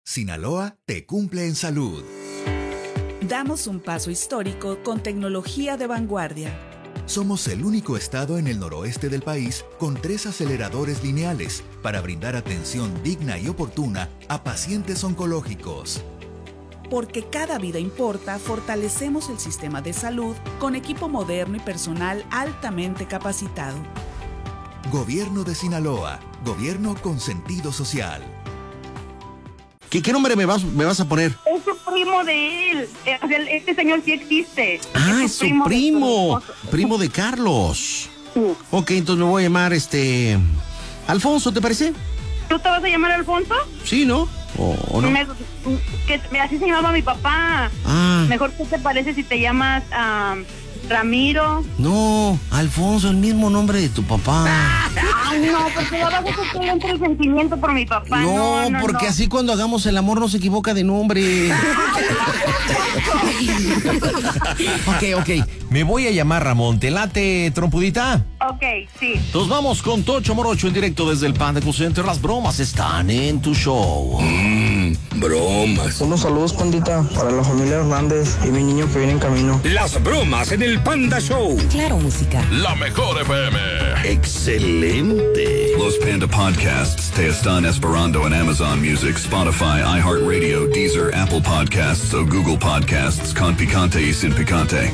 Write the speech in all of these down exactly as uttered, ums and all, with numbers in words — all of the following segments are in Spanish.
Sinaloa te cumple en salud. Damos un paso histórico con tecnología de vanguardia. Somos el único estado en el noroeste del país con tres aceleradores lineales para brindar atención digna y oportuna a pacientes oncológicos. Porque cada vida importa, fortalecemos el sistema de salud con equipo moderno y personal altamente capacitado. Gobierno de Sinaloa. Gobierno con sentido social. ¿Qué, qué nombre me vas, me vas a poner? Es su primo de él. Este señor sí existe. Ah, es su primo. Primo de, primo de Carlos. Sí. Ok, entonces me voy a llamar este... Alfonso, ¿te parece? ¿Tú te vas a llamar Alfonso? Sí, ¿no? ¿O, o no? Me, que, así se llamaba mi papá. Ah. Mejor, ¿qué te parece si te llamas um, Ramiro? No, Alfonso, el mismo nombre de tu papá. Ay, no, porque la verdad es que estoy entre el sentimiento por mi papá. No, no, no porque no. así cuando hagamos el amor no se equivoca de nombre. Ok, ok. Me voy a llamar Ramón. ¿Te late, trompudita? Ok, sí. Nos vamos con Tocho Morocho en directo desde el Panda Cool Center. Las bromas están en tu show. Mmm, bromas. Unos saludos, pandita, para la familia Hernández y mi niño que viene en camino. Las bromas en el Panda Show. Claro, música. La mejor F M. Excelente. Los Panda Podcasts te están esperando en Amazon Music, Spotify, iHeartRadio, Deezer, Apple Podcasts o Google Podcasts con picante y sin picante.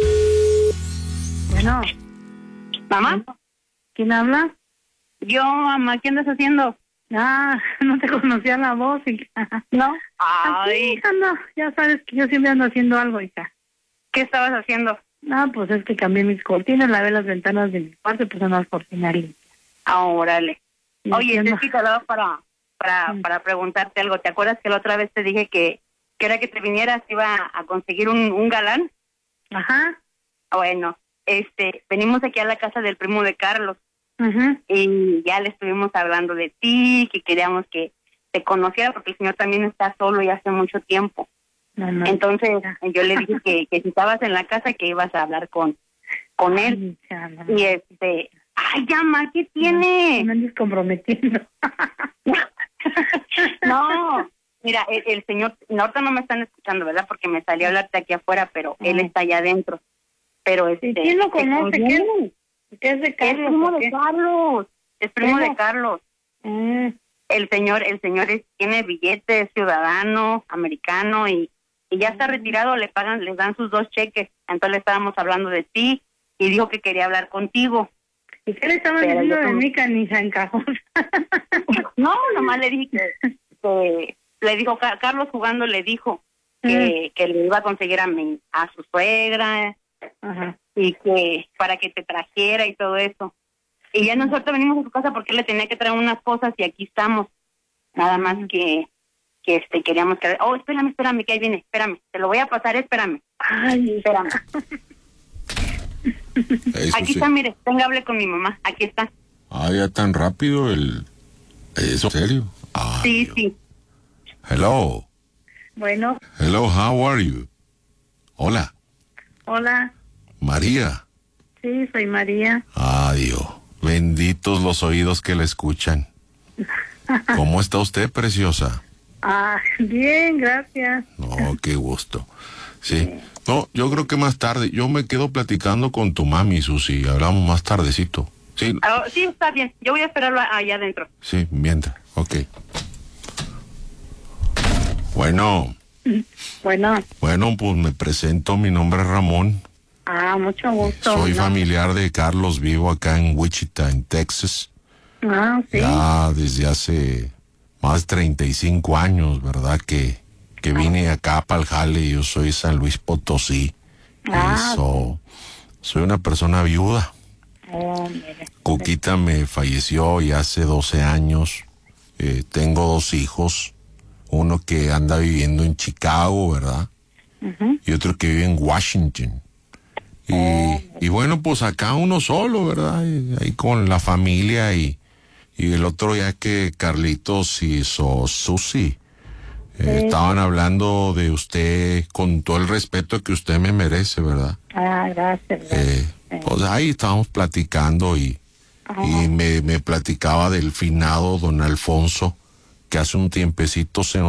Bueno. ¿Mamá? ¿Quién habla? Yo, mamá. ¿Qué andas haciendo? Ah, no te conocía la voz, hija. ¿No? Ay. Hija, no. Ya sabes que yo siempre ando haciendo algo, hija. ¿Qué estabas haciendo? Ah, pues es que cambié mis cortinas, lavé las ventanas de mi cuarto y puse unas cortinas limpias. Ah, órale. Oye, te he hablado para, para, mm. para preguntarte algo. ¿Te acuerdas que la otra vez te dije que, que era que te vinieras iba a conseguir un, un galán? Ajá. Bueno, este, venimos aquí a la casa del primo de Carlos. Uh-huh. Y ya le estuvimos hablando de ti, que queríamos que te conociera porque el señor también está solo y hace mucho tiempo. No, no, Entonces no. yo le dije que, que si estabas en la casa que ibas a hablar con con él. Ay, no, y este, ay, llama, ¿qué tiene? No, no andes comprometiendo. No, mira, el, el señor, ahorita no me están escuchando, ¿verdad? Porque me salió a hablarte aquí afuera, pero Ay. él está allá adentro. Pero este, ¿quién lo conoce? ¿Quién? Es de Carlos. Es primo de Carlos. Es primo de Carlos. Mm. El señor, el señor es, tiene billete, es ciudadano, americano y, y ya está retirado, le pagan, les dan sus dos cheques. Entonces le estábamos hablando de ti y dijo que quería hablar contigo. ¿Y qué le estaba diciendo de mí, canija, en cajón? No, nomás le dije que, que le dijo, Carlos jugando le dijo que, mm. que le iba a conseguir a mi, a su suegra. Ajá. Y que para que te trajera y todo eso. Y ya nosotros venimos a su casa porque él le tenía que traer unas cosas y aquí estamos. Nada más que que este queríamos que... Oh, espérame, espérame, que ahí viene, espérame. Te lo voy a pasar, espérame. Ay, espérame. Eso aquí sí. está, mire, venga, hable con mi mamá. Aquí está. Ah, ya tan rápido el... ¿Eso en serio? Ay, sí, Dios. sí. Hello. Bueno. Hello, how are you? Hola. Hola. María. Sí, soy María. Adiós. Benditos los oídos que le escuchan. ¿Cómo está usted, preciosa? Ah, bien, gracias. No, qué gusto. Sí. sí. No, yo creo que más tarde. Yo me quedo platicando con tu mami, Susi. Hablamos más tardecito. Sí. Oh, sí, está bien. Yo voy a esperarlo allá adentro. Sí, mientras. Ok. Bueno. Bueno. Bueno, pues me presento. Mi nombre es Ramón. Ah, mucho gusto. Soy ¿no? familiar de Carlos, vivo acá en Wichita, en Texas. Ah, sí. Ya desde hace más de treinta y cinco años, ¿verdad? Que, que vine acá para el jale. Yo soy San Luis Potosí. Ah. So, soy una persona viuda. Oh, mire. Cuquita me falleció ya hace doce años. Eh, tengo dos hijos. Uno que anda viviendo en Chicago, ¿verdad? Uh-huh. Y otro que vive en Washington. Y, oh. y bueno, pues acá uno solo, ¿verdad? Y, ahí con la familia y, y el otro ya que Carlitos y so, Susi eh, sí. estaban hablando de usted con todo el respeto que usted me merece, ¿verdad? Ah, gracias. Eh, sí. Pues ahí estábamos platicando y, y me, me platicaba del finado don Alfonso, que hace un tiempecito se